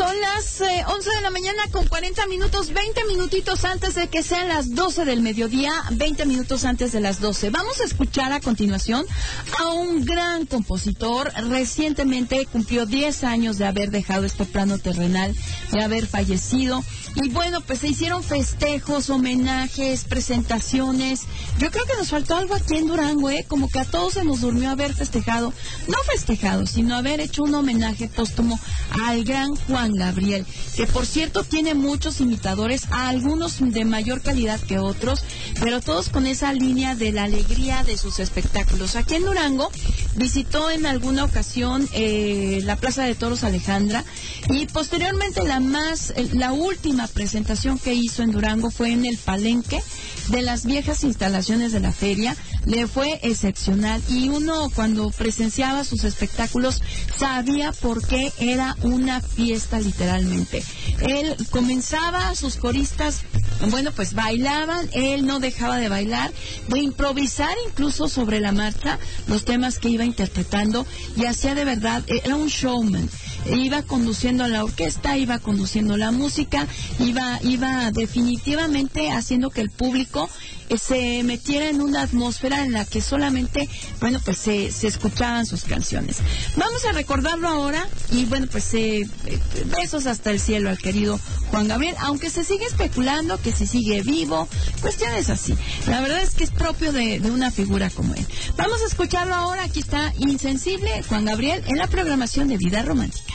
Son las 11 de la mañana con 40 minutos, 20 minutitos antes de que sean las 12 del mediodía, 20 minutos antes de las 12. Vamos a escuchar a continuación a un gran compositor. Recientemente cumplió 10 años de haber dejado este plano terrenal, de haber fallecido. Y bueno, pues se hicieron festejos, homenajes, presentaciones. Yo creo que nos faltó algo aquí en Durango, como que a todos se nos durmió haber festejado, no festejado, sino haber hecho un homenaje póstumo al gran Juan Gabriel, que por cierto tiene muchos imitadores, a algunos de mayor calidad que otros, pero todos con esa línea de la alegría de sus espectáculos. Aquí en Durango visitó en alguna ocasión la Plaza de Toros Alejandra, y posteriormente la última presentación que hizo en Durango fue en el Palenque de las viejas instalaciones de la feria. Le fue excepcional, y uno cuando presenciaba sus espectáculos sabía por qué era una fiesta literalmente. Él comenzaba, sus coristas, bueno, pues bailaban, él no dejaba de bailar, de improvisar incluso sobre la marcha los temas que iba interpretando, y hacía de verdad, era un showman. Iba conduciendo la orquesta, iba conduciendo la música, iba definitivamente haciendo que el público se metiera en una atmósfera en la que solamente, bueno, pues se escuchaban sus canciones. Vamos a recordarlo ahora, y bueno, pues besos hasta el cielo al querido Juan Gabriel, aunque se sigue especulando que si sigue vivo, cuestiones así. La verdad es que es propio de una figura como él. Vamos a escucharlo ahora. Aquí está Insensible, Juan Gabriel, en la programación de Vida Romántica.